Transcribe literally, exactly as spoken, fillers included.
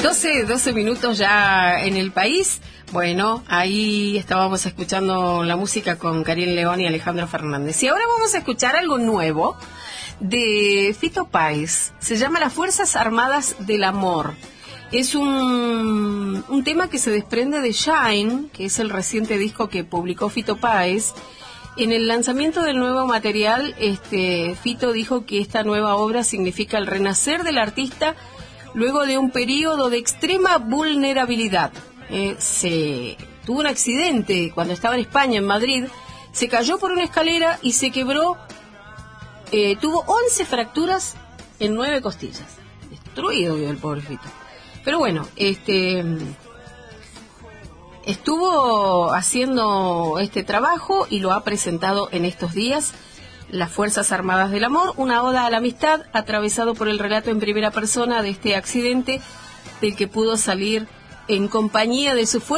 doce, doce minutos ya en el país. Bueno, ahí estábamos escuchando la música con Karin León y Alejandro Fernández. Y ahora vamos a escuchar algo nuevo de Fito Páez. Se llama Las Fuerzas Armadas del Amor. Es un, un tema que se desprende de Shine, que es el reciente disco que publicó Fito Páez. En el lanzamiento del nuevo material, este, Fito dijo que esta nueva obra significa el renacer del artista luego de un periodo de extrema vulnerabilidad. Eh, se tuvo un accidente cuando estaba en España, en Madrid, se cayó por una escalera y se quebró, eh, tuvo once fracturas en nueve costillas. Destruido el pobre Fito. Pero bueno, este... estuvo haciendo este trabajo y lo ha presentado en estos días. Las Fuerzas Armadas del Amor, una oda a la amistad, atravesado por el relato en primera persona de este accidente del que pudo salir en compañía de su fuerza.